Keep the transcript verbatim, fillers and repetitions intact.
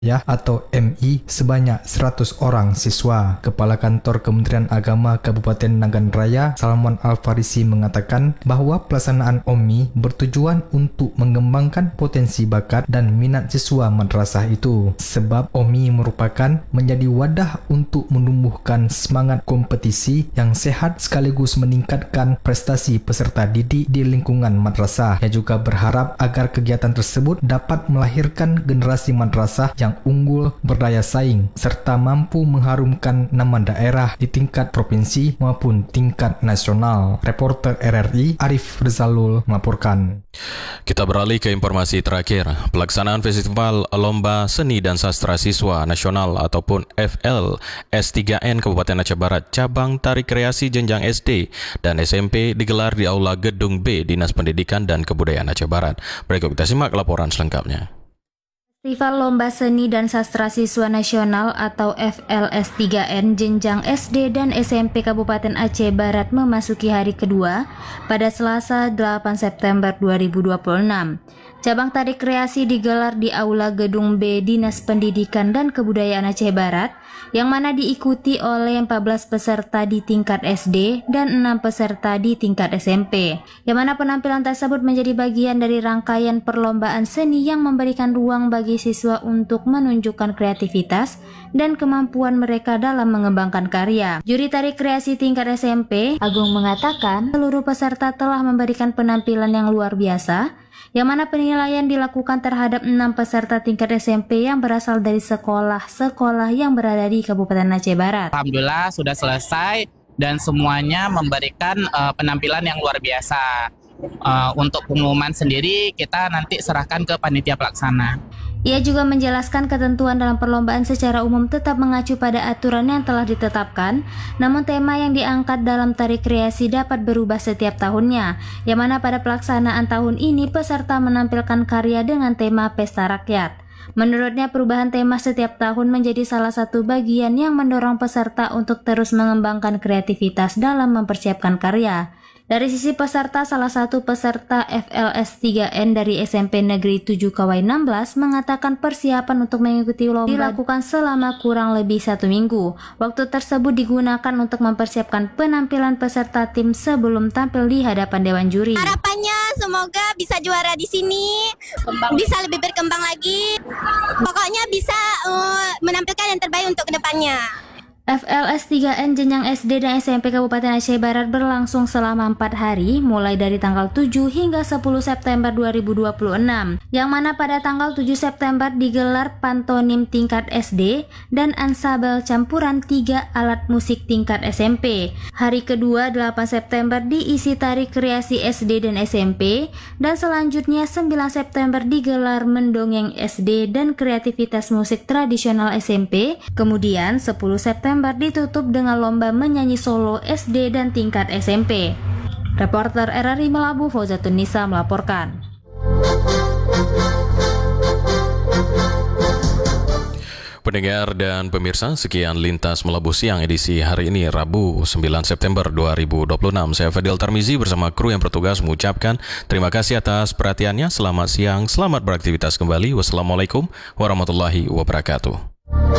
ya atau M I sebanyak seratus orang siswa. Kepala Kantor Kementerian Agama Kabupaten Nagan Raya, Salman Al-Farisi, mengatakan bahwa pelaksanaan O M I bertujuan untuk mengembangkan potensi bakat dan minat siswa madrasah itu, sebab O M I merupakan menjadi wadah untuk menumbuhkan semangat kompetisi yang sehat sekaligus meningkatkan prestasi peserta didik di lingkungan madrasah. Ia juga berharap agar kegiatan tersebut dapat melahirkan generasi madrasah yang unggul, berdaya saing, serta mampu mengharumkan nama daerah di tingkat provinsi maupun tingkat nasional. Reporter R R I Arif Rizalul melaporkan. Kita beralih ke informasi terakhir. Pelaksanaan Festival Lomba Seni dan Sastra Siswa Nasional ataupun F L S tiga N Kabupaten Aceh Barat Cabang Tarik Kreasi Jenjang S D dan S M P digelar di Aula Gedung B Dinas Pendidikan dan Kebudayaan Aceh Barat. Berikut kita simak laporan selengkapnya. Festival Lomba Seni dan Sastra Siswa Nasional atau F L S tiga N Jenjang S D dan S M P Kabupaten Aceh Barat memasuki hari kedua pada Selasa delapan September dua ribu dua puluh enam. Cabang Tarik Kreasi digelar di Aula Gedung B Dinas Pendidikan dan Kebudayaan Aceh Barat, yang mana diikuti oleh empat belas peserta di tingkat S D dan enam peserta di tingkat S M P, yang mana penampilan tersebut menjadi bagian dari rangkaian perlombaan seni yang memberikan ruang bagi siswa untuk menunjukkan kreativitas dan kemampuan mereka dalam mengembangkan karya. Juri Tarik Kreasi tingkat S M P, Agung, mengatakan seluruh peserta telah memberikan penampilan yang luar biasa, yang mana penilaian dilakukan terhadap enam peserta tingkat S M P yang berasal dari sekolah-sekolah yang berada di Kabupaten Aceh Barat. Alhamdulillah sudah selesai dan semuanya memberikan uh, penampilan yang luar biasa. Uh, untuk pengumuman sendiri kita nanti serahkan ke panitia pelaksana. Ia juga menjelaskan ketentuan dalam perlombaan secara umum tetap mengacu pada aturan yang telah ditetapkan, namun tema yang diangkat dalam Tarik Kreasi dapat berubah setiap tahunnya, yang mana pada pelaksanaan tahun ini peserta menampilkan karya dengan tema Pesta Rakyat. Menurutnya, perubahan tema setiap tahun menjadi salah satu bagian yang mendorong peserta untuk terus mengembangkan kreativitas dalam mempersiapkan karya. Dari sisi peserta, salah satu peserta F L S tiga N dari S M P Negeri tujuh Kawai enam belas mengatakan persiapan untuk mengikuti lomba dilakukan selama kurang lebih satu minggu. Waktu tersebut digunakan untuk mempersiapkan penampilan peserta tim sebelum tampil di hadapan Dewan Juri. Harapannya semoga bisa juara di sini, bisa lebih berkembang lagi. Pokoknya bisa uh, menampilkan yang terbaik untuk kedepannya. F L S tiga N Jenjang S D dan S M P Kabupaten Aceh Barat berlangsung selama empat hari, mulai dari tanggal tujuh hingga sepuluh September dua ribu dua puluh enam, yang mana pada tanggal tujuh September digelar pantonim tingkat S D dan ansabel campuran tiga alat musik tingkat S M P. Hari kedua delapan September diisi Tarik Kreasi S D dan S M P, dan selanjutnya sembilan September digelar mendongeng S D dan kreativitas musik tradisional S M P. Kemudian sepuluh September ditutup dengan lomba menyanyi solo S D dan tingkat S M P. Reporter R R I Melabu Fauzatun Nisa melaporkan. Pendengar dan pemirsa, sekian Lintas Melabu Siang edisi hari ini Rabu sembilan September dua ribu dua puluh enam. Saya Fadil Tarmizi bersama kru yang bertugas mengucapkan terima kasih atas perhatiannya. Selamat siang, selamat beraktivitas kembali. Wassalamualaikum warahmatullahi wabarakatuh.